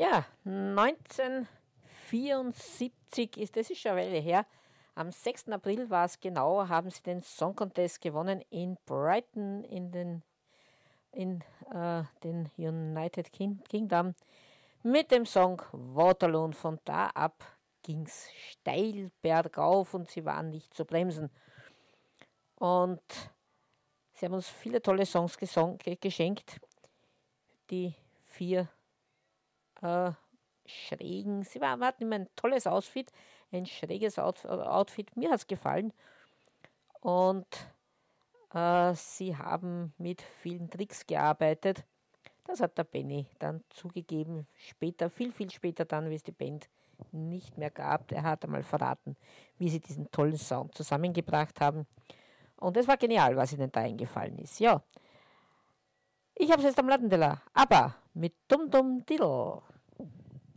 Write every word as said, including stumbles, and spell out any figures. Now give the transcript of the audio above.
Ja, neunzehnhundertvierundsiebzig ist, das ist schon eine Weile her. Am sechsten April war es genau, haben sie den Song Contest gewonnen in Brighton in den, in, äh, den United King- Kingdom mit dem Song Waterloo. Und von da ab ging es steil bergauf und sie waren nicht zu bremsen. Und sie haben uns viele tolle Songs gesong, ge- geschenkt. Die vier äh, schrägen, sie waren, hatten immer ein tolles Outfit, ein schräges Out, Outfit, mir hat es gefallen. Und äh, sie haben mit vielen Tricks gearbeitet. Das hat der Benny dann zugegeben, später, viel, viel später dann, wie es die Band nicht mehr gab. Er hat einmal verraten, wie sie diesen tollen Sound zusammengebracht haben. Und es war genial, was ihnen da eingefallen ist. Ja, ich habe es jetzt am Lattenteller, aber mit Dum Dum Diddle.